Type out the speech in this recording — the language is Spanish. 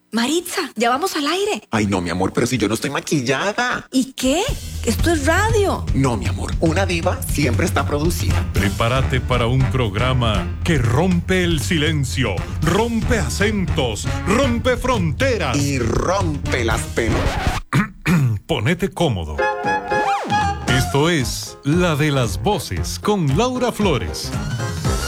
Maritza, ya vamos al aire. Ay, no, mi amor, pero si yo no estoy maquillada. ¿Y qué? Esto es radio. No, mi amor, una diva siempre está producida. Prepárate para un programa que rompe el silencio, rompe acentos, rompe fronteras. Y rompe las pelotas. Ponete cómodo. Esto es La de las Voces con Laura Flores.